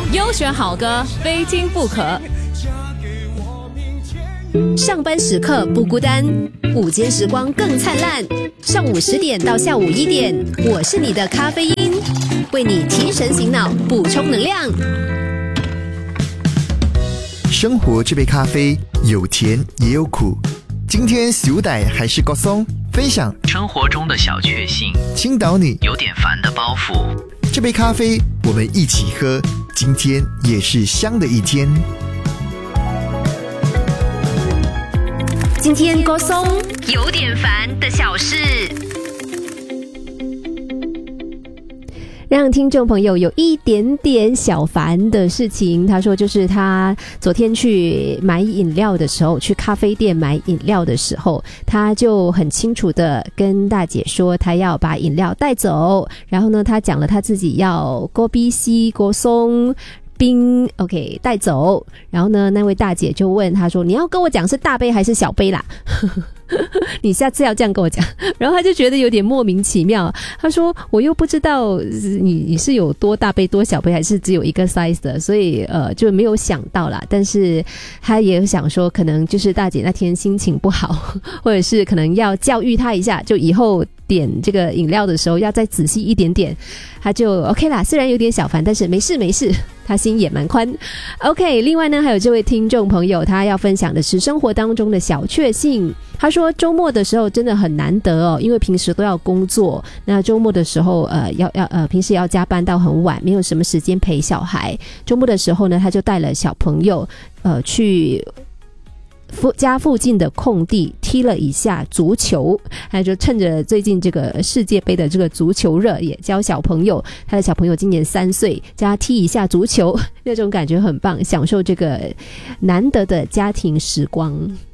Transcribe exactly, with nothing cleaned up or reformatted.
优选好歌，非听不可。 上班时刻不孤单，午间时光更灿烂。上午十点到下午一点，我是你的咖啡因，为你提神醒脑，补充能量。 生活这杯咖啡有甜也有苦，今天小歹还是高松，分享生活中的小确幸， 倾倒你有点烦的包袱。 这杯咖啡我们一起喝，今天也是香的一天。 今天高松有点烦的小事，让听众朋友有一点点小烦的事情。他说就是他昨天去买饮料的时候，去咖啡店买饮料的时候，他就很清楚的跟大姐说他要把饮料带走，然后呢他讲了他自己要锅逼西锅松冰 OK 带走，然后呢那位大姐就问他说，你要跟我讲是大杯还是小杯啦你下次要这样跟我讲。然后他就觉得有点莫名其妙，他说我又不知道你你是有多大杯多小杯，还是只有一个 size 的，所以呃就没有想到啦。但是他也想说可能就是大姐那天心情不好，或者是可能要教育他一下，就以后点这个饮料的时候要再仔细一点点。他就 OK 啦，虽然有点小烦，但是没事没事，他心也蛮宽。 OK， 另外呢还有这位听众朋友，他要分享的是生活当中的小确幸。他说周末的时候真的很难得哦，因为平时都要工作，那周末的时候呃要要呃平时要加班到很晚，没有什么时间陪小孩。周末的时候呢，他就带了小朋友呃去附家附近的空地踢了一下足球，他就趁着最近这个世界杯的这个足球热，也教小朋友，他的小朋友今年三岁，教他踢一下足球，那种感觉很棒，享受这个难得的家庭时光。